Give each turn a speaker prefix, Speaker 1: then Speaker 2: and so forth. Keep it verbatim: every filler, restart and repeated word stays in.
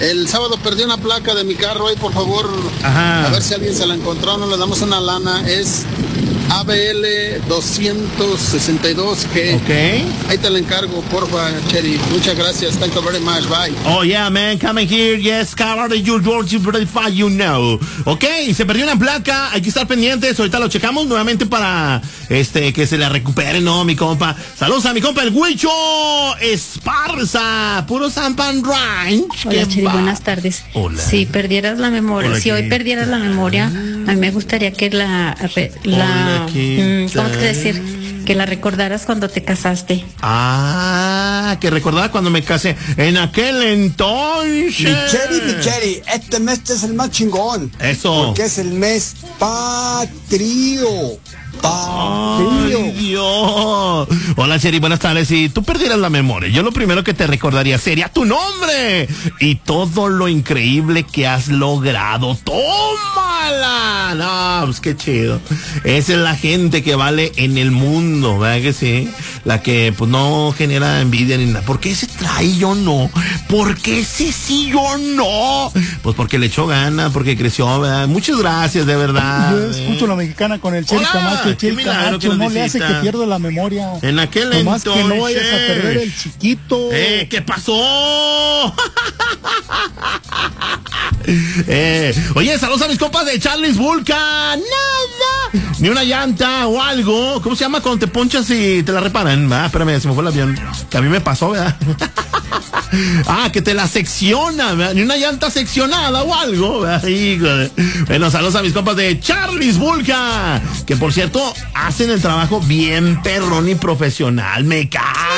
Speaker 1: El sábado perdí una placa de mi carro ahí, por favor.
Speaker 2: Ajá.
Speaker 1: A ver si alguien se la encontró, no le damos una lana. Es A B L doscientos sesenta y dos G.
Speaker 2: Ok.
Speaker 1: Ahí te la encargo, porfa, Cherry. Muchas gracias. Thank you very much. Bye.
Speaker 2: Oh, yeah, man. Coming here. Yes, cover you, you, verify, you know. Ok, se perdió una placa. Hay que estar pendientes. Ahorita lo checamos nuevamente para este que se la recupere, ¿no, mi compa? Saludos a mi compa, el Huicho Esparza. Puro Sampan Ranch.
Speaker 3: Hola, Cherry, buenas tardes.
Speaker 2: Hola.
Speaker 3: Si perdieras la memoria,
Speaker 2: Hola,
Speaker 3: si hoy
Speaker 2: ¿qué?
Speaker 3: perdieras la memoria, a mí me gustaría que la, re, la
Speaker 2: Hola, ¿qué
Speaker 3: mm, ¿cómo te
Speaker 2: tal?
Speaker 3: decir? Que la recordaras cuando te casaste.
Speaker 2: Ah, que recordaba cuando me casé. En aquel entonces.
Speaker 4: Mi Cherry, mi Cherry, este mes es el más chingón.
Speaker 2: Eso.
Speaker 4: Porque es el mes patrio. Patrio.
Speaker 2: Ay, Dios. Hola, Cherry, buenas tardes. Si tú perdieras la memoria, yo lo primero que te recordaría sería tu nombre y todo lo increíble que has logrado. ¡Tómala! No, pues qué chido. Esa es la gente que vale en el mundo, ¿verdad que sí? La que, pues, no genera envidia ni nada. ¿Por qué ese trae yo no? ¿Por qué ese sí yo no? Pues porque le echó ganas, porque creció, ¿verdad? Muchas gracias, de verdad.
Speaker 5: Yo escucho la mexicana con el Cherry
Speaker 2: Hola,
Speaker 5: Camacho. El
Speaker 2: qué
Speaker 5: Cherry
Speaker 2: milagro que
Speaker 5: Camacho
Speaker 2: nos
Speaker 5: no le hace
Speaker 2: visita.
Speaker 5: que pierda la memoria.
Speaker 2: En aquel
Speaker 5: Nomás
Speaker 2: entonces.
Speaker 5: que no vayas a perder el chiquito.
Speaker 2: Eh, ¿qué pasó? eh, oye, saludos a mis compas de Charles Vulcan. Nada. Ni una llanta o algo. ¿Cómo se llama cuando te ponchas y te la reparan? Ah, espérame, se me fue el avión. Que a mí me pasó, ¿verdad? Ah, que te la secciona, ¿verdad? Ni una llanta seccionada o algo, ¿verdad? Híjole. Bueno, saludos a mis compas de Charles Vulcan, que por cierto hacen el trabajo bien perrón y profesional. Me cae.